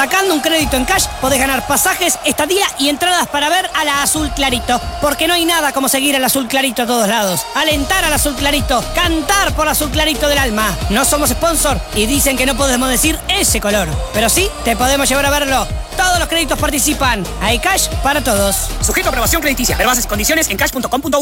Sacando un crédito en Cash podés ganar pasajes, estadía y entradas para ver a la Azul Clarito. Porque no hay nada como seguir al Azul Clarito a todos lados. Alentar al Azul Clarito, cantar por Azul Clarito del alma. No somos sponsor y dicen que no podemos decir ese color. Pero sí, te podemos llevar a verlo. Todos los créditos participan. Hay Cash para todos. Sujeto a aprobación crediticia. Ver bases y condiciones en cash.com.uy.